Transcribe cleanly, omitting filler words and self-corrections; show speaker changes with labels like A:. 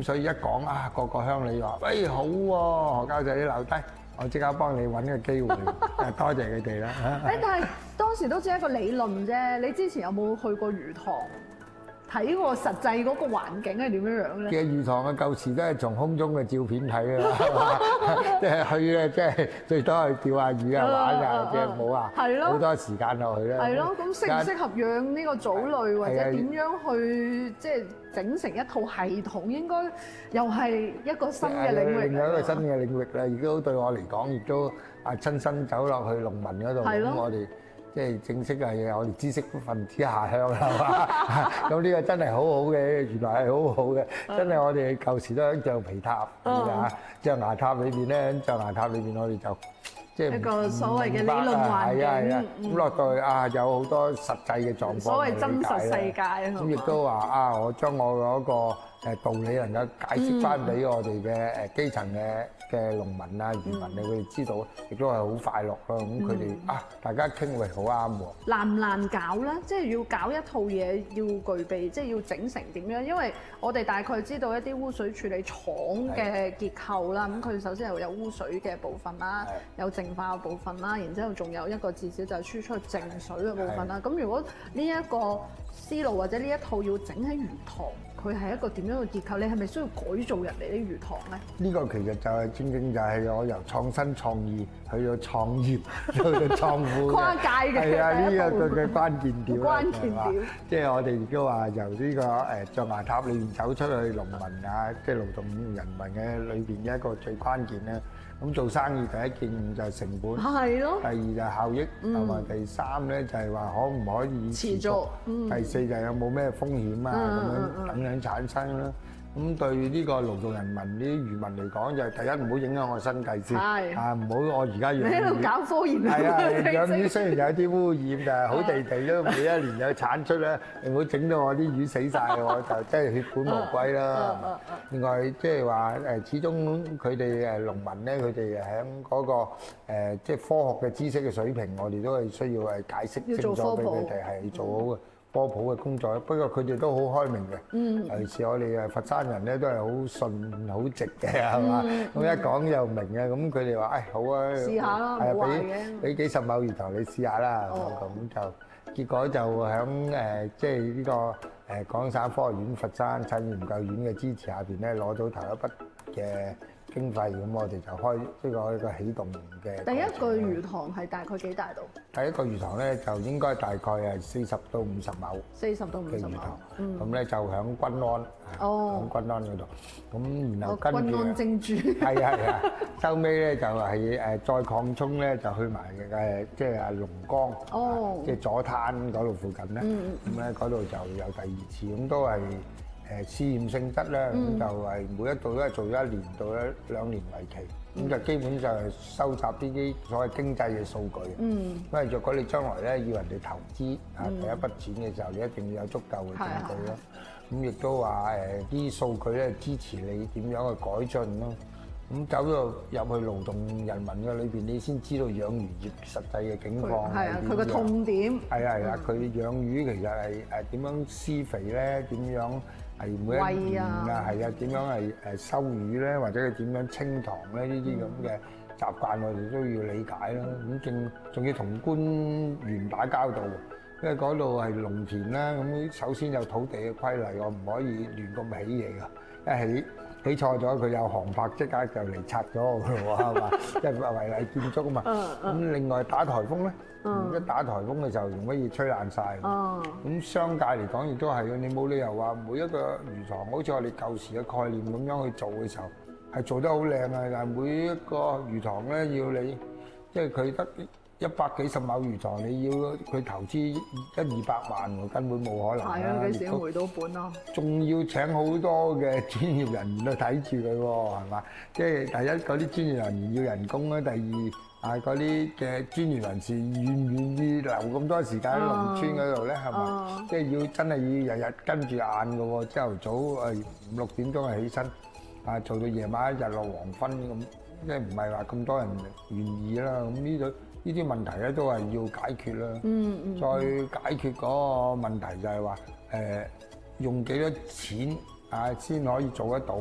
A: 咁所以一講啊，個鄉里話：喂，好喎，何教授你留低，我即刻幫你揾個機會。多謝佢哋啦。
B: 但係當時都只係一個理論啫。你之前有冇去過魚塘睇過實際嗰個環境係點樣樣咧？
A: 嘅魚塘嘅舊時都係從空中嘅照片睇㗎啦，即係去咧，即係最多係釣下魚啊、玩啊，即係冇啊，好多時間落去啦。
B: 係咯，咁適唔適合養呢個藻類，或者點樣去即係整成一套系統，應該又係一個新嘅領域。
A: 另外一個新嘅領域啦，亦都對我嚟講，亦都親身走落去農民嗰度，咁我哋。即係正式係我哋知識分子下鄉係嘛？咁呢個真係好好嘅，原來係好好嘅，真係我哋舊時都喺橡皮塔啊，象牙塔裏邊咧，象牙塔裏邊我哋就即係
B: 一個所謂嘅理論環境。
A: 係啊，咁落到去啊，有好多實際嘅狀況。
B: 所謂真實世界
A: 咁亦都話啊，我將我嗰個道理能夠解釋翻俾我哋嘅基層嘅農民啊、漁民啊，佢哋知道，亦都係好快樂咯。咁佢哋啊，大家傾會好啱喎。
B: 難唔難搞咧？即係要搞一套嘢，要具備，即係要整成點樣？因為我哋大概知道一啲污水處理廠嘅結構啦。咁佢首先係有污水嘅部分啦，有淨化嘅部分啦，然之後仲有一個至少就係輸出淨水嘅部分啦。咁如果呢一個思路或者呢一套要整喺魚塘，佢係一個點樣嘅結構？你係咪需要改造人哋啲魚塘咧？
A: 呢個其實就係正正就係我由創新創意去到創業去到創富
B: 跨界嘅
A: 係啊，呢個嘅關鍵點啦，
B: 關鍵點。
A: 即係我哋亦都話由呢個象牙塔裏邊走出去，農民啊，即係勞動人民嘅裏邊嘅一個最關鍵咧。咁做生意第一件就係成本，
B: 係咯。
A: 第二就係效益，同埋第三咧就係話可唔可以持續。第四就係有冇咩風險啊咁樣等等產生啦。咁對呢個勞動人民呢啲漁民嚟講，就係第一唔好影響我生計先，啊唔好我而家養魚。
B: 你喺度搞科研啊？
A: 係啊，養魚雖然有啲污染，但係好地地都每一年有產出咧，你唔好整到我啲魚死曬，我就真係血本無歸啦。另外即係話始終佢哋農民咧，佢哋喺嗰個即係科學嘅知識嘅水平，我哋都係需要解釋清楚俾佢哋係做好嘅。科普嘅工作，不過佢哋都好開明嘅。尤其是我哋佛山人咧，都係好順好直嘅，係嘛？咁一講又明嘅，咁佢哋話：好啊，
B: 試下啦，冇壞嘅。
A: 俾幾十畝魚塘你試下啦。咁就結果就喺即係呢個廣省科學院佛山產業研究院嘅支持下邊咧，攞到頭一筆嘅經費，咁我哋就開呢個一個起動嘅。
B: 第一個魚塘係大概幾大度？
A: 第一個魚塘咧就應該大概係40到50畝。
B: 40到50畝。
A: 咁咧就響均安，響均安嗰度。咁然後跟住
B: 均安精珠。
A: 係啊，收尾咧就係再擴充咧，就去埋即係龍崗，即係左灘嗰度附近咧。咁咧嗰度就有第二次，咁都係試驗性質咧，咁就係每一度都係做咗1年到2年為期，咁就基本上係收集呢啲所謂經濟嘅數據。因為若果你將來咧要人哋投資第一筆錢嘅時候，你一定要有足夠嘅證據咯。咁亦都話啲數據咧支持你點樣去改進咯。咁走到入去勞動人民嘅裏邊，你先知道養魚業實際嘅境況係點樣。
B: 佢個痛點。係
A: 啊，佢養魚其實係點樣施肥咧？點樣係每一年啊？係啊，點樣係收魚咧？或者係點樣清塘咧？呢啲咁嘅習慣我哋都要理解啦。咁仲要同官員打交道，因為嗰度係農田啦。咁首先有土地嘅規例，我唔可以亂咁起嘢㗎，起錯咗，佢有航拍即刻就嚟拆咗我㗎喎，係嘛？即係違例建築啊嘛。咁另外打颱風咧，一打颱風嘅時候容易吹爛晒。咁商界嚟講亦都係嘅，你冇理由話每一個魚塘好似我哋舊時嘅概念咁樣去做嘅時候，係做得好靚啊！但係每一個魚塘咧要你，即係佢得100幾十畝魚塘，你要佢投資100-200萬喎，根本冇可能啦。
B: 係啊，幾時先回到本啊？
A: 仲要請好多嘅專業人員去睇住佢喎，係嘛？即係第一嗰啲專業人員要人工啦，第二嗰啲嘅專業人士願唔願意留咁多時間喺農村嗰度咧？係嘛？即係要真係要日日跟住晏嘅喎，朝頭早5-6點鐘就起身，做到夜晚日落黃昏咁，即係唔係話咁多人願意啦？咁呢啲問題咧都係要解決啦。再解決嗰個問題就係話用幾多錢先可以做得到